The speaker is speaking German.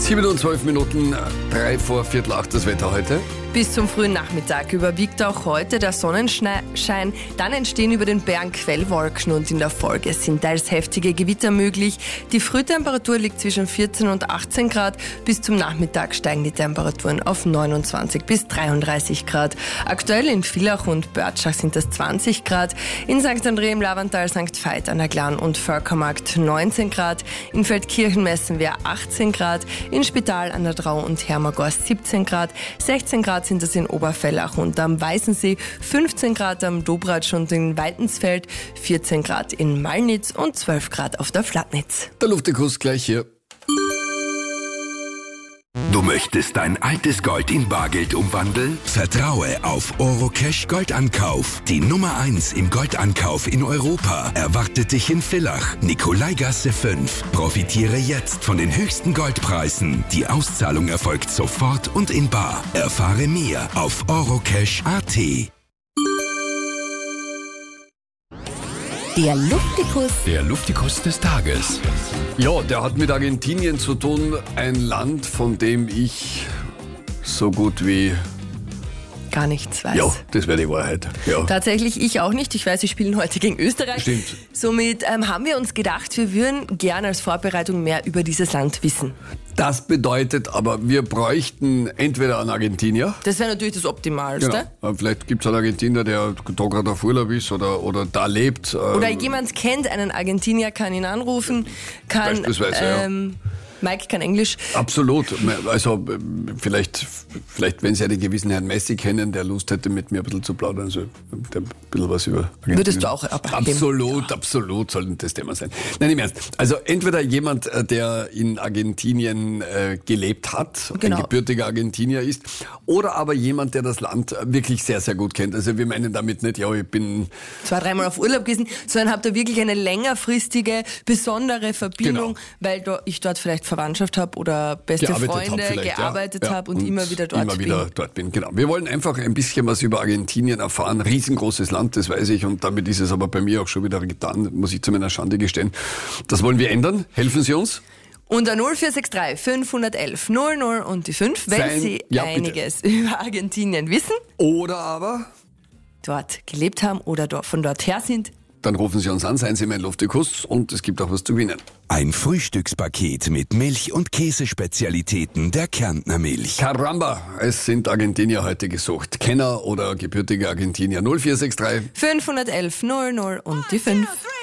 7 und 12 Minuten, 3 vor Viertel 8 das Wetter heute. Bis zum frühen Nachmittag überwiegt auch heute der Sonnenschein. Dann entstehen über den Bergen Quellwolken und in der Folge sind teils heftige Gewitter möglich. Die Frühtemperatur liegt zwischen 14 und 18 Grad. Bis zum Nachmittag steigen die Temperaturen auf 29 bis 33 Grad. Aktuell in Villach und Börtschach sind es 20 Grad. In St. André im Lavantal, St. Veit an der Glan und Völkermarkt 19 Grad. In Feldkirchen-Messen wäre 18 Grad. In Spital an der Drau und Hermagorst 17 Grad. 16 Grad sind es in Oberfellach und am Weißensee, 15 Grad am Dobratsch und in Weitensfeld, 14 Grad in Malnitz und 12 Grad auf der Flatnitz. Der Luftikuss gleich hier. Du möchtest dein altes Gold in Bargeld umwandeln? Vertraue auf Orocash Goldankauf. Die Nummer 1 im Goldankauf in Europa erwartet dich in Villach, Nikolaigasse 5. Profitiere jetzt von den höchsten Goldpreisen. Die Auszahlung erfolgt sofort und in bar. Erfahre mehr auf orocash.at. Der Luftikus. Der Luftikus des Tages. Ja, der hat mit Argentinien zu tun. Ein Land, von dem ich so gut wie... Gar nichts weiß. Ja, das wäre die Wahrheit. Ja. Tatsächlich ich auch nicht. Ich weiß, sie spielen heute gegen Österreich. Stimmt. Somit haben wir uns gedacht, wir würden gerne als Vorbereitung mehr über dieses Land wissen. Das bedeutet aber, wir bräuchten entweder einen Argentinier. Das wäre natürlich das Optimalste. Genau. Vielleicht gibt es einen Argentinier, der da gerade auf Urlaub ist oder da lebt. Oder jemand kennt einen Argentinier, kann ihn anrufen, kann... Beispielsweise, ja. Mike kann Englisch. Absolut. Also vielleicht wenn Sie einen gewissen Herrn Messi kennen, der Lust hätte, mit mir ein bisschen zu plaudern, also der ein bisschen was über Argentinien. Würdest du auch abgeben? Absolut sollte das Thema sein. Nein, im Ernst. Also entweder jemand, der in Argentinien gelebt hat, genau, ein gebürtiger Argentinier ist, oder aber jemand, der das Land wirklich sehr, sehr gut kennt. Also wir meinen damit nicht, ja, ich bin 2-3 Mal auf Urlaub gewesen, sondern habt ihr wirklich eine längerfristige, besondere Verbindung, Genau, weil ich dort vielleicht Verwandtschaft habe oder beste Freunde gearbeitet habe und immer wieder dort bin. Genau. Wir wollen einfach ein bisschen was über Argentinien erfahren. Riesengroßes Land, das weiß ich, und damit ist es aber bei mir auch schon wieder getan, muss ich zu meiner Schande gestehen. Das wollen wir ändern. Helfen Sie uns? Unter 0463 511 00 und die 5, wenn Sie einiges über Argentinien wissen. Oder aber dort gelebt haben oder von dort her sind. Dann rufen Sie uns an, seien Sie mein Luftikus, und es gibt auch was zu gewinnen. Ein Frühstückspaket mit Milch- und Käsespezialitäten der Kärntner Milch. Caramba, es sind Argentinier heute gesucht. Kenner oder gebürtige Argentinier. 0463 511 00 und die 5.